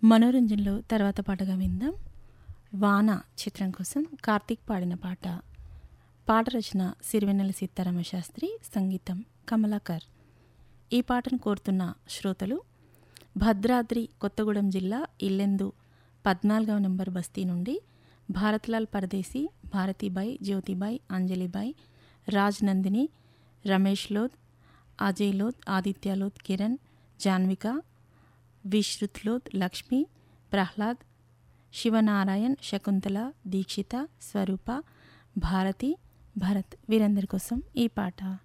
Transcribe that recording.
మనోరంజన్లో తర్వాత పాటగా విందాం. వాన చిత్రం కోసం కార్తీక్ పాడిన పాట. పాట రచన సిరివెన్నెల సీతారామ శాస్త్రి, సంగీతం కమలాకర్. ఈ పాటను కోరుతున్న శ్రోతలు భద్రాద్రి కొత్తగూడెం జిల్లా ఇల్లెందు 14వ నంబర్ బస్తీ నుండి భారత్లాల్ పరదేశీ, భారతీబాయ్, జ్యోతిబాయ్, అంజలిబాయ్, రాజ్ నందిని, రమేష్ లోద్, అజయ్ లోద్, ఆదిత్య లోద్, కిరణ్, జాన్విక, విశ్రుత్ లోద్, లక్ష్మి, ప్రహ్లాద్, శివనారాయణ్, శకుంతల, దీక్షిత, స్వరూప, భారతి, భరత్ వీరందరి కోసం ఈ పాట.